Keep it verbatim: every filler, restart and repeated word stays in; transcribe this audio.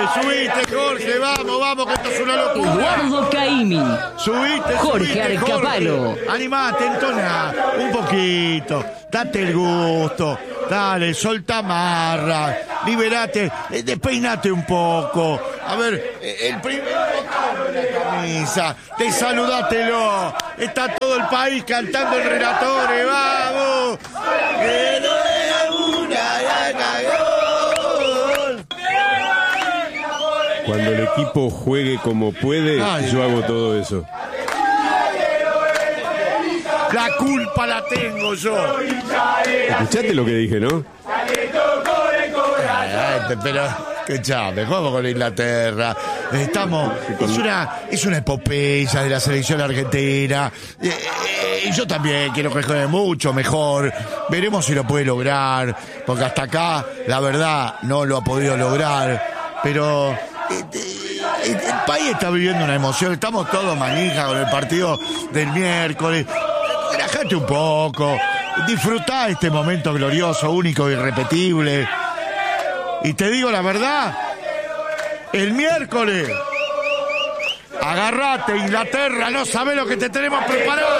Subiste, Jorge, vamos, vamos, que esto es una locura. Eduardo Caimi. Subiste, Jorge subiste, Arcapalo. Jorge. Animate, entona un poquito. Date el gusto. Dale, solta marra. Liberate, eh, despeinate un poco. A ver, eh, el primer botón de la camisa. Desaludátelo. Está todo el país cantando el Relatore. ¡Vamos! ¡Que no es una, ya cagó! Cuando el equipo juegue como puede, Ay, yo hago todo eso. La culpa la tengo yo. Escuchaste lo que dije, ¿no? Ay, pero, escuchame, jugamos con Inglaterra. Estamos. Es una, es una epopeya de la selección argentina. Eh, eh, yo también quiero que juegue mucho mejor. Veremos si lo puede lograr. Porque hasta acá, la verdad, no lo ha podido lograr. Pero. El país está viviendo una emoción, estamos todos manija con el partido del miércoles. Relájate un poco, disfrutá este momento glorioso, único e irrepetible. Y te digo la verdad, el miércoles, agarrate Inglaterra, no sabés lo que te tenemos preparado.